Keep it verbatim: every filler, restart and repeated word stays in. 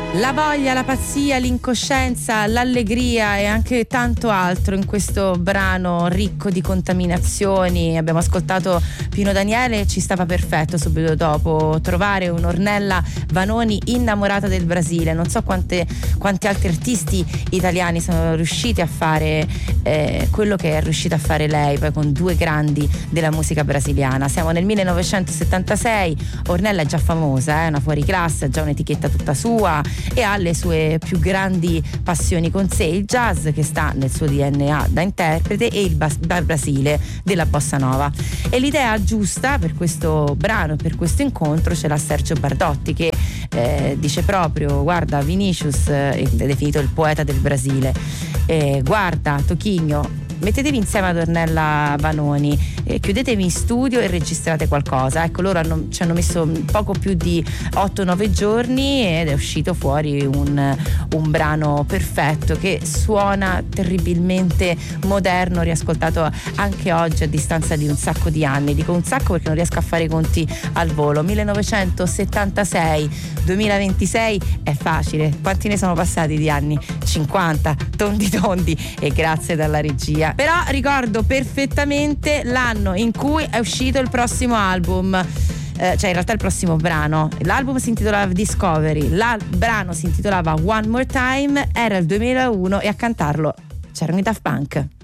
La voglia, la pazzia, l'incoscienza, l'allegria e anche tanto altro in questo brano ricco di contaminazioni. Abbiamo ascoltato Pino Daniele, ci stava perfetto subito dopo trovare un'Ornella Vanoni innamorata del Brasile. Non so quante, quanti altri artisti italiani sono riusciti a fare eh, quello che è riuscita a fare lei, poi con due grandi della musica brasiliana. Siamo nel millenovecentosettantasei, Ornella è già famosa, è eh, una fuoriclasse, ha già un'etichetta tutta sua e ha le sue più grandi passioni con sé, il jazz che sta nel suo D N A da interprete e il bas- Brasile della bossa nova. E l'idea giusta per questo brano, per questo incontro, ce l'ha Sergio Bardotti che eh, dice proprio: guarda Vinicius, eh, è definito il poeta del Brasile, eh, guarda Toquinho, mettetevi insieme ad Ornella Vanoni, eh, chiudetevi in studio e registrate qualcosa. Ecco, loro hanno, ci hanno messo poco più di otto nove giorni ed è uscito fuori un, un brano perfetto che suona terribilmente moderno, riascoltato anche oggi a distanza di un sacco di anni. Dico un sacco perché non riesco a fare i conti al volo. millenovecentosettantasei duemilaventisei è facile, quanti ne sono passati di anni? cinquanta, tondi tondi, e grazie dalla regia. Però ricordo perfettamente l'anno in cui è uscito il prossimo album, eh, cioè in realtà il prossimo brano. L'album si intitolava Discovery, il brano si intitolava One More Time, era il duemilauno e a cantarlo c'erano i Daft Punk.